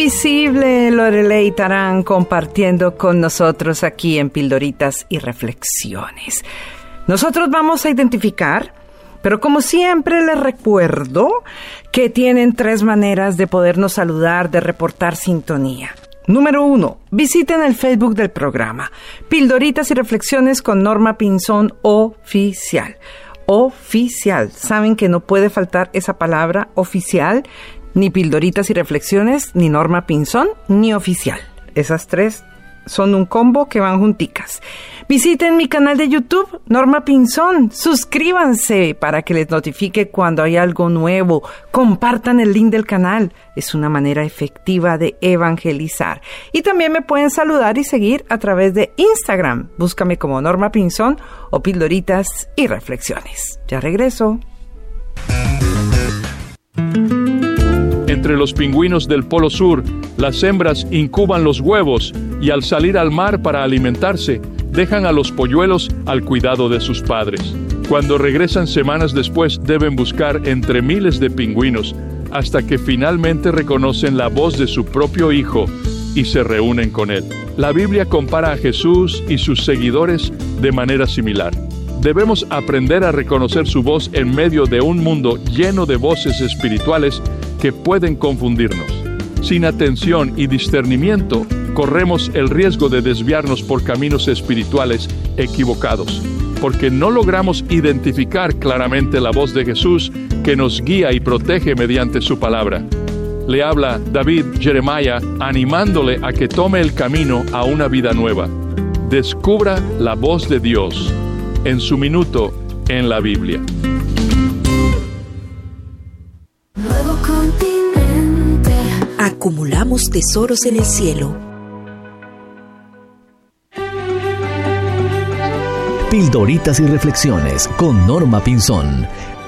invisible Lorelei Tarán compartiendo con nosotros aquí en Pildoritas y Reflexiones. Nosotros vamos a identificar, pero como siempre les recuerdo que tienen 3 maneras de podernos saludar, de reportar sintonía. Número 1, visiten el Facebook del programa, Pildoritas y Reflexiones con Norma Pinzón Oficial. Oficial, saben que no puede faltar esa palabra oficial, ni Pildoritas y Reflexiones, ni Norma Pinzón, ni oficial. Esas 3 son un combo que van junticas. Visiten mi canal de YouTube, Norma Pinzón. Suscríbanse para que les notifique cuando hay algo nuevo. Compartan el link del canal. Es una manera efectiva de evangelizar. Y también me pueden saludar y seguir a través de Instagram. Búscame como Norma Pinzón o Pildoritas y Reflexiones. Ya regreso. Entre los pingüinos del Polo Sur, las hembras incuban los huevos y al salir al mar para alimentarse, dejan a los polluelos al cuidado de sus padres. Cuando regresan semanas después, deben buscar entre miles de pingüinos hasta que finalmente reconocen la voz de su propio hijo y se reúnen con él. La Biblia compara a Jesús y sus seguidores de manera similar. Debemos aprender a reconocer su voz en medio de un mundo lleno de voces espirituales que pueden confundirnos. Sin atención y discernimiento, corremos el riesgo de desviarnos por caminos espirituales equivocados, porque no logramos identificar claramente la voz de Jesús que nos guía y protege mediante su palabra. Le habla David Jeremiah animándole a que tome el camino a una vida nueva. Descubra la voz de Dios en su minuto en la Biblia. Nuevo continente. Acumulamos tesoros en el cielo. Pildoritas y Reflexiones con Norma Pinzón.